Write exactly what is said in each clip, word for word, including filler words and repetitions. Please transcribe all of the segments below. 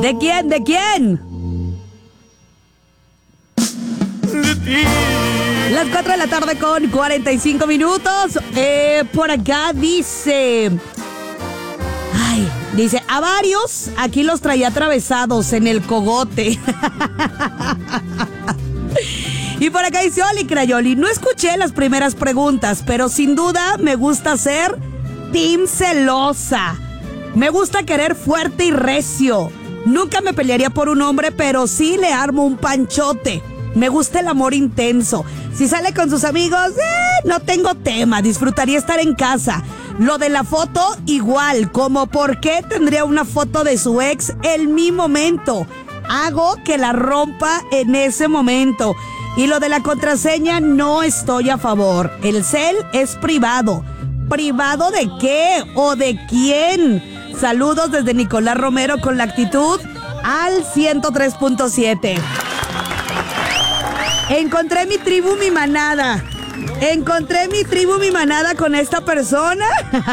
¿De quién? ¿De quién? De ti. Las cuatro de la tarde con cuarenta y cinco minutos. Eh, por acá dice... Ay, dice, a varios aquí los traía atravesados en el cogote. Y por acá dice, Oli Crayoli, no escuché las primeras preguntas, pero sin duda me gusta ser team celosa. Me gusta querer fuerte y recio. Nunca me pelearía por un hombre, pero sí le armo un panchote. Me gusta el amor intenso. Si sale con sus amigos, eh, no tengo tema. Disfrutaría estar en casa. Lo de la foto, igual. Como por qué tendría una foto de su ex en mi momento. Hago que la rompa en ese momento. Y lo de la contraseña, no estoy a favor. El cel es privado. ¿Privado de qué o de quién? Saludos desde Nicolás Romero con la actitud al ciento tres punto siete. Encontré mi tribu, mi manada. Encontré mi tribu, mi manada con esta persona.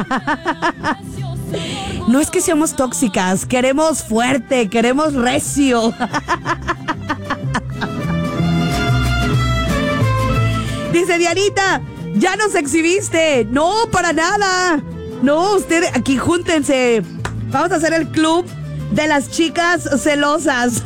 No es que seamos tóxicas, queremos fuerte, queremos recio. Dice Dianita, ya nos exhibiste. No, para nada. No, ustedes aquí júntense. Vamos a hacer el club de las chicas celosas.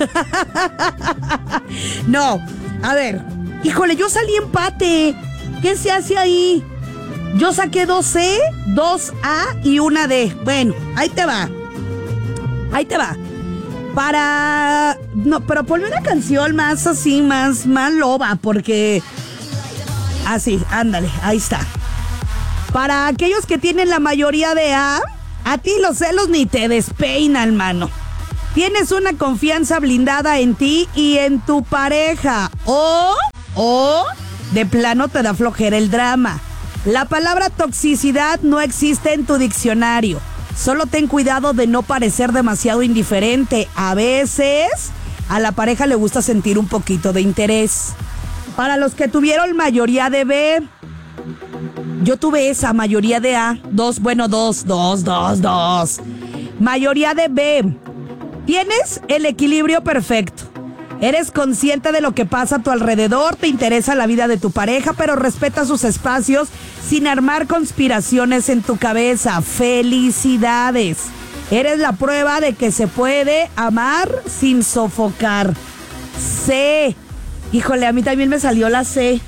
No. A ver, híjole, yo salí empate. ¿Qué se hace ahí? Yo saqué dos C, dos A y una D. Bueno, ahí te va. Ahí te va. Para... No, pero ponme una canción más así, más, más loba, porque... Así, ándale, ahí está. Para aquellos que tienen la mayoría de A, a ti los celos ni te despeinan, mano. Tienes una confianza blindada en ti y en tu pareja. O, o, de plano te da flojera el drama. La palabra toxicidad no existe en tu diccionario. Solo ten cuidado de no parecer demasiado indiferente. A veces, a la pareja le gusta sentir un poquito de interés. Para los que tuvieron mayoría de B, yo tuve esa mayoría de A. Dos, bueno, dos, dos, dos, dos. Mayoría de B. Tienes el equilibrio perfecto. Eres consciente de lo que pasa a tu alrededor, te interesa la vida de tu pareja, pero respeta sus espacios sin armar conspiraciones en tu cabeza. ¡Felicidades! Eres la prueba de que se puede amar sin sofocar. C. Híjole, a mí también me salió la C.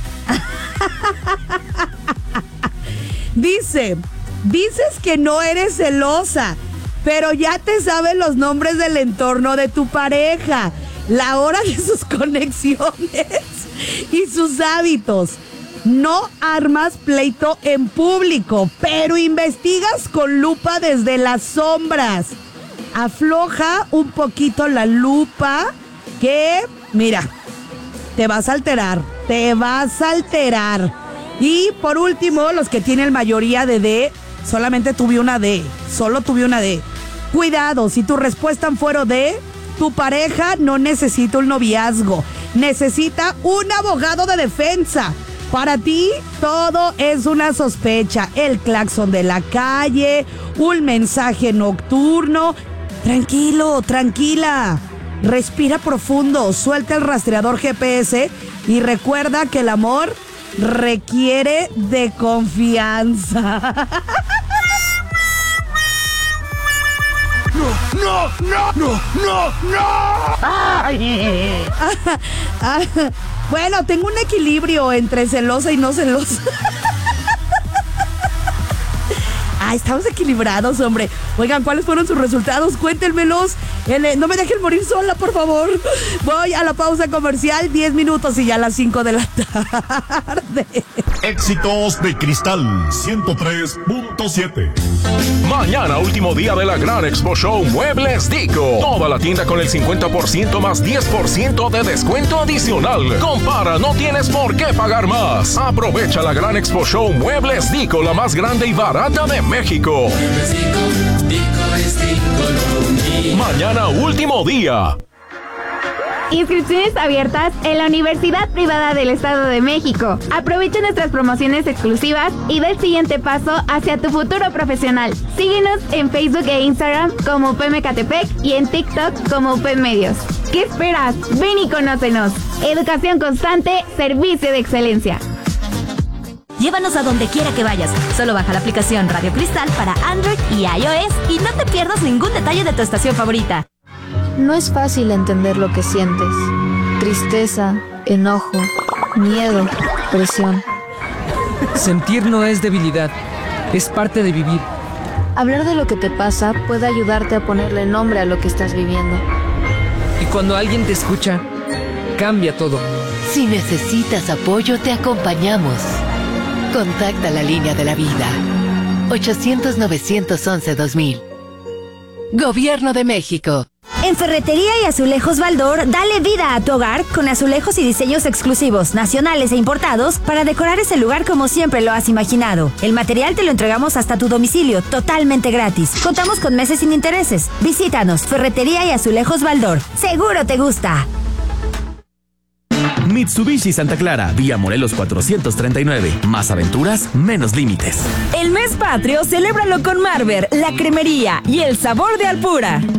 Dice, dices que no eres celosa, pero ya te sabes los nombres del entorno de tu pareja, la hora de sus conexiones y sus hábitos. No armas pleito en público, pero investigas con lupa desde las sombras. Afloja un poquito la lupa que, mira, te vas a alterar, te vas a alterar. Y por último, los que tienen mayoría de D, solamente tuve una D, solo tuve una D. Cuidado, si tu respuesta fuera D, tu pareja no necesita un noviazgo, necesita un abogado de defensa. Para ti, todo es una sospecha. El claxon de la calle, un mensaje nocturno. Tranquilo, tranquila. Respira profundo, suelta el rastreador G P S y recuerda que el amor requiere de confianza. No, no, no, no, no, no. Ay. Ah, ah, bueno, tengo un equilibrio entre celosa y no celosa. Ah, estamos equilibrados, hombre. Oigan, ¿cuáles fueron sus resultados? Cuéntenmelos. El, no me dejen morir sola, por favor. Voy a la pausa comercial, diez minutos y ya a las cinco de la tarde. Éxitos de Cristal ciento tres punto siete. Mañana, último día de la Gran Expo Show Muebles Dico. Toda la tienda con el cincuenta por ciento más diez por ciento de descuento adicional. Compara, no tienes por qué pagar más. Aprovecha la Gran Expo Show Muebles Dico, la más grande y barata de México. Mañana, último día. Inscripciones abiertas en la Universidad Privada del Estado de México. Aprovecha nuestras promociones exclusivas y da el siguiente paso hacia tu futuro profesional. Síguenos en Facebook e Instagram como U P M Ecatepec y en TikTok como U P M Medios. ¿Qué esperas? Ven y conócenos. Educación constante, servicio de excelencia. Llévanos a donde quiera que vayas. Solo baja la aplicación Radio Cristal para Android y iOS y no te pierdas ningún detalle de tu estación favorita. No es fácil entender lo que sientes. Tristeza, enojo, miedo, presión. Sentir no es debilidad, es parte de vivir. Hablar de lo que te pasa puede ayudarte a ponerle nombre a lo que estás viviendo. Y cuando alguien te escucha, cambia todo. Si necesitas apoyo, te acompañamos. Contacta la línea de la vida. ochocientos, novecientos once, dos mil. Gobierno de México. En Ferretería y Azulejos Baldor, dale vida a tu hogar con azulejos y diseños exclusivos, nacionales e importados para decorar ese lugar como siempre lo has imaginado. El material te lo entregamos hasta tu domicilio, totalmente gratis. Contamos con meses sin intereses. Visítanos, Ferretería y Azulejos Baldor. Seguro te gusta. Mitsubishi Santa Clara, vía Morelos cuatrocientos treinta y nueve. Más aventuras, menos límites. El mes patrio, celébralo con Marber, la cremería y el sabor de Alpura.